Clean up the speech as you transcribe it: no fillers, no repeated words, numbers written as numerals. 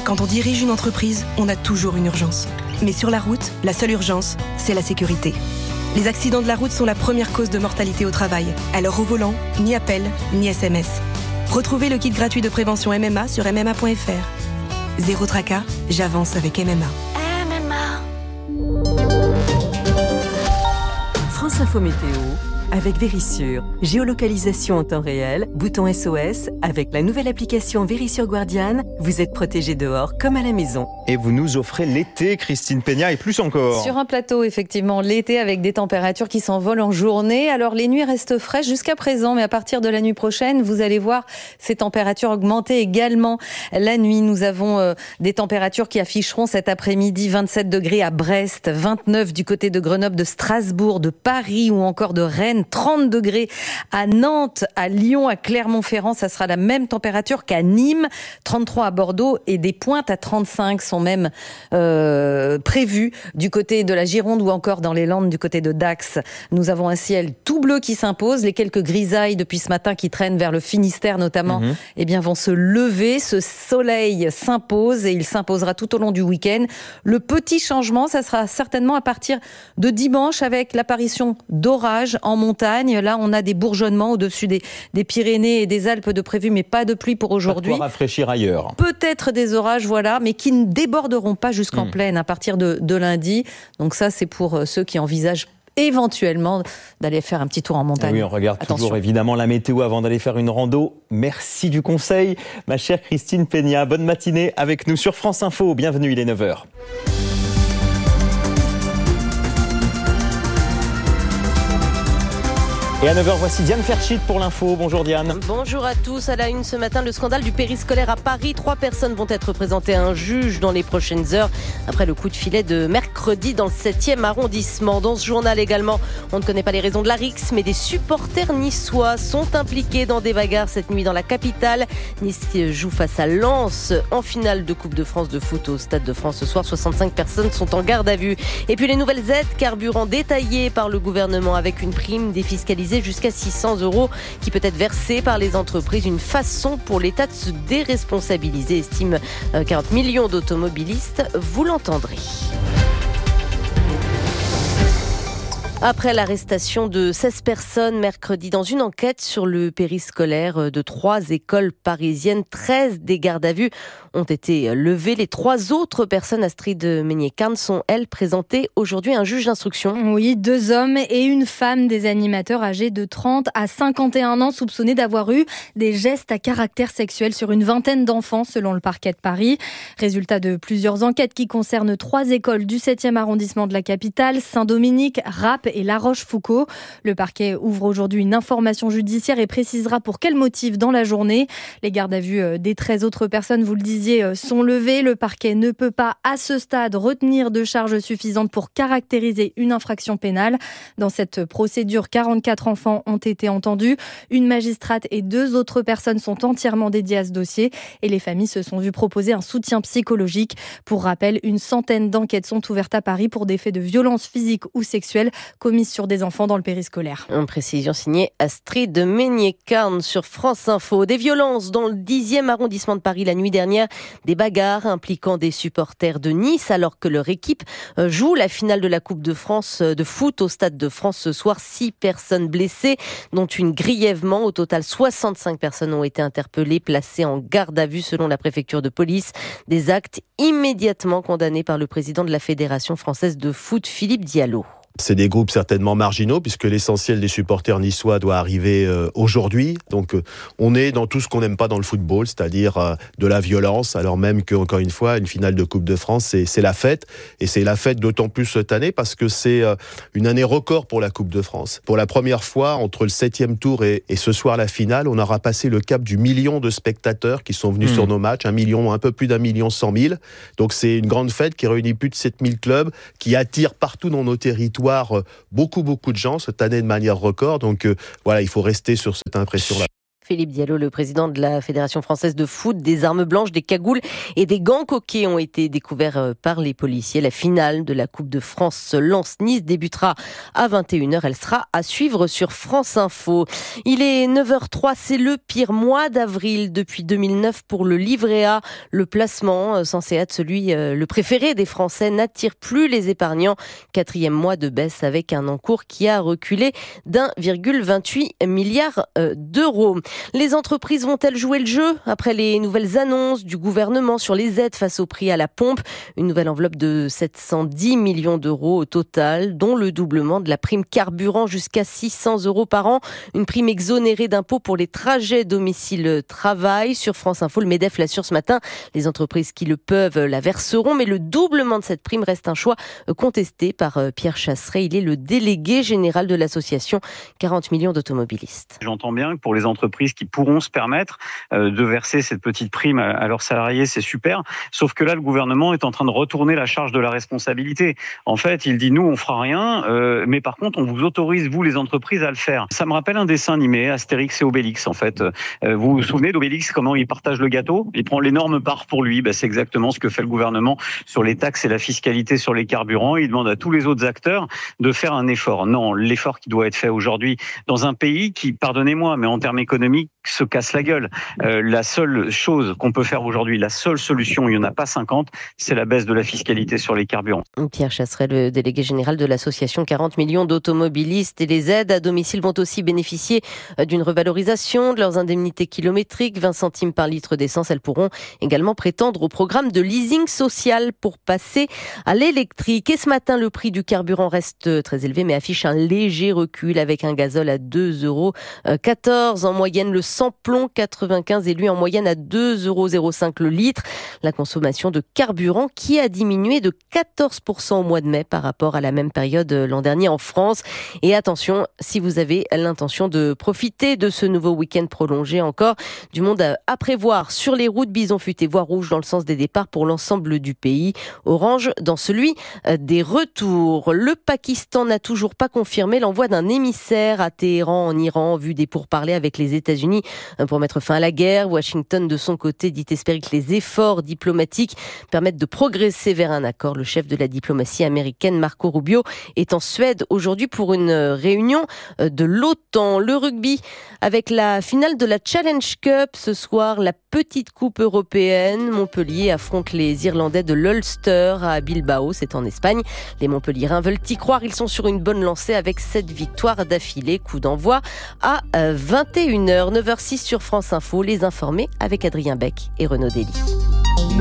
Quand on dirige une entreprise, on a toujours une urgence. Mais sur la route, la seule urgence, c'est la sécurité. Les accidents de la route sont la première cause de mortalité au travail. Alors au volant, ni appel, ni SMS. Retrouvez le kit gratuit de prévention MMA sur mma.fr. Zéro tracas, j'avance avec MMA. France Info Météo avec Vérissure. Géolocalisation en temps réel, bouton SOS. Avec la nouvelle application Vérissure Guardian, vous êtes protégé dehors comme à la maison. Et vous nous offrez l'été, Christine Peña, et plus encore. Sur un plateau, effectivement, l'été avec des températures qui s'envolent en journée. Alors les nuits restent fraîches jusqu'à présent, mais à partir de la nuit prochaine, vous allez voir ces températures augmenter également. La nuit, nous avons des températures qui afficheront cet après-midi 27 degrés à Brest, 29 du côté de Grenoble, de Strasbourg, de Paris ou encore de Rennes. 30 degrés à Nantes, à Lyon, à Clermont-Ferrand, ça sera la même température qu'à Nîmes, 33 à Bordeaux et des pointes à 35 sont même prévues du côté de la Gironde ou encore dans les Landes du côté de Dax. Nous avons un ciel tout bleu qui s'impose, les quelques grisailles depuis ce matin qui traînent vers le Finistère notamment, eh bien vont se lever, ce soleil s'impose et il s'imposera tout au long du week-end. Le petit changement, ça sera certainement à partir de dimanche avec l'apparition d'orages en montagne. Là, on a des bourgeonnements au-dessus des Pyrénées et des Alpes de prévu, mais pas de pluie pour aujourd'hui. Pas de quoi rafraîchir ailleurs. Peut-être des orages, voilà, mais qui ne déborderont pas jusqu'en plaine à partir de lundi. Donc ça, c'est pour ceux qui envisagent éventuellement d'aller faire un petit tour en montagne. Oui, on regarde toujours évidemment la météo avant d'aller faire une rando. Merci du conseil, ma chère Christine Peña. Bonne matinée avec nous sur France Info. Bienvenue, il est 9h. Et à 9h, voici Diane Ferchit pour l'info. Bonjour Diane. Bonjour à tous. À la une ce matin, le scandale du périscolaire à Paris. 3 personnes vont être présentées à un juge dans les prochaines heures après le coup de filet de mercredi dans le 7e arrondissement. Dans ce journal également, on ne connaît pas les raisons de la rixe, mais des supporters niçois sont impliqués dans des bagarres cette nuit dans la capitale. Nice joue face à Lens en finale de Coupe de France de foot au Stade de France ce soir. 65 personnes sont en garde à vue. Et puis les nouvelles aides carburant détaillées par le gouvernement avec une prime défiscalisée jusqu'à 600 € qui peut être versée par les entreprises. Une façon pour l'État de se déresponsabiliser, estime 40 millions d'automobilistes. Vous l'entendrez. Après l'arrestation de 16 personnes mercredi dans une enquête sur le périscolaire de 3 écoles parisiennes, 13 des gardes à vue ont été levés. Les 3 autres personnes, Astrid Meignet-Carne, sont elles présentées aujourd'hui à un juge d'instruction. Oui, 2 hommes et une femme des animateurs âgés de 30 à 51 ans soupçonnés d'avoir eu des gestes à caractère sexuel sur une vingtaine d'enfants selon le parquet de Paris. Résultat de plusieurs enquêtes qui concernent 3 écoles du 7e arrondissement de la capitale, Saint-Dominique, Rapp et La Rochefoucauld. Le parquet ouvre aujourd'hui une information judiciaire et précisera pour quel motif dans la journée. Les gardes à vue des 13 autres personnes, vous le disiez, sont levés. Le parquet ne peut pas, à ce stade, retenir de charges suffisantes pour caractériser une infraction pénale. Dans cette procédure, 44 enfants ont été entendus. Une magistrate et 2 autres personnes sont entièrement dédiées à ce dossier et les familles se sont vues proposer un soutien psychologique. Pour rappel, une centaine d'enquêtes sont ouvertes à Paris pour des faits de violence physique ou sexuelle commises sur des enfants dans le périscolaire. Une précision signée Astrid Meignet-Carne sur France Info. Des violences dans le 10e arrondissement de Paris la nuit dernière. Des bagarres impliquant des supporters de Nice alors que leur équipe joue la finale de la Coupe de France de foot au Stade de France ce soir. 6 personnes blessées, dont une grièvement. Au total, 65 personnes ont été interpellées, placées en garde à vue selon la préfecture de police. Des actes immédiatement condamnés par le président de la Fédération française de foot, Philippe Diallo. C'est des groupes certainement marginaux puisque l'essentiel des supporters niçois doit arriver aujourd'hui. Donc on est dans tout ce qu'on n'aime pas dans le football, c'est-à-dire de la violence, alors même qu'encore une fois, une finale de Coupe de France, c'est la fête. Et c'est la fête d'autant plus cette année parce que c'est une année record pour la Coupe de France. Pour la première fois, entre le 7e tour et ce soir la finale, on aura passé le cap du 1 million de spectateurs qui sont venus sur nos matchs, un peu plus d'1 100 000. Donc c'est une grande fête qui réunit plus de 7 000 clubs, qui attire partout dans nos territoires beaucoup de gens cette année de manière record. Donc voilà, il faut rester sur cette impression-là. Philippe Diallo, le président de la Fédération française de foot, des armes blanches, des cagoules et des gants coquets ont été découverts par les policiers. La finale de la Coupe de France Lens-Nice débutera à 21h. Elle sera à suivre sur France Info. Il est 9h03, c'est le pire mois d'avril depuis 2009 pour le livret A. Le placement, censé être celui le préféré des Français, n'attire plus les épargnants. 4e mois de baisse avec un encours qui a reculé d'1,28 milliard d'euros. Les entreprises vont-elles jouer le jeu après les nouvelles annonces du gouvernement sur les aides face au prix à la pompe? Une nouvelle enveloppe de 710 millions d'euros au total, dont le doublement de la prime carburant jusqu'à 600 euros par an. Une prime exonérée d'impôts pour les trajets domicile-travail. Sur France Info, le MEDEF l'assure ce matin. Les entreprises qui le peuvent la verseront, mais le doublement de cette prime reste un choix contesté par Pierre Chasseret. Il est le délégué général de l'association 40 millions d'automobilistes. J'entends bien que pour les entreprises qui pourront se permettre de verser cette petite prime à leurs salariés, c'est super. Sauf que là, le gouvernement est en train de retourner la charge de la responsabilité. En fait, il dit, nous, on fera rien, mais par contre, on vous autorise, vous, les entreprises, à le faire. Ça me rappelle un dessin animé, Astérix et Obélix, en fait. Vous vous souvenez d'Obélix, comment il partage le gâteau? Il prend l'énorme part pour lui. C'est exactement ce que fait le gouvernement sur les taxes et la fiscalité sur les carburants. Il demande à tous les autres acteurs de faire un effort. Non, l'effort qui doit être fait aujourd'hui dans un pays qui, pardonnez-moi, mais en termes économiques, se casse la gueule. La seule chose qu'on peut faire aujourd'hui, la seule solution, il n'y en a pas 50, c'est la baisse de la fiscalité sur les carburants. Pierre Chasseret, le délégué général de l'association 40 millions d'automobilistes. Et les aides à domicile vont aussi bénéficier d'une revalorisation de leurs indemnités kilométriques. 20 centimes par litre d'essence. Elles pourront également prétendre au programme de leasing social pour passer à l'électrique. Et ce matin, le prix du carburant reste très élevé, mais affiche un léger recul avec un gazole à 2,14 € en moyenne. Le samplon 95 est lui en moyenne à 2,05 € le litre. La consommation de carburant qui a diminué de 14% au mois de mai par rapport à la même période l'an dernier en France. Et attention, si vous avez l'intention de profiter de ce nouveau week-end prolongé, encore du monde à prévoir sur les routes. Bison futé, voie rouge dans le sens des départs pour l'ensemble du pays. Orange dans celui des retours. Le Pakistan n'a toujours pas confirmé l'envoi d'un émissaire à Téhéran en Iran, vu des pourparlers avec les États-Unis pour mettre fin à la guerre. Washington, de son côté, dit espérer que les efforts diplomatiques permettent de progresser vers un accord. Le chef de la diplomatie américaine, Marco Rubio, est en Suède aujourd'hui pour une réunion de l'OTAN. Le rugby, avec la finale de la Challenge Cup ce soir, la petite coupe européenne. Montpellier affronte les Irlandais de l'Ulster à Bilbao, c'est en Espagne. Les Montpelliérains veulent y croire, ils sont sur une bonne lancée avec 7 victoires d'affilée. Coup d'envoi à 21h, 9h06 sur France Info. Les informés avec Adrien Beck et Renaud Dely.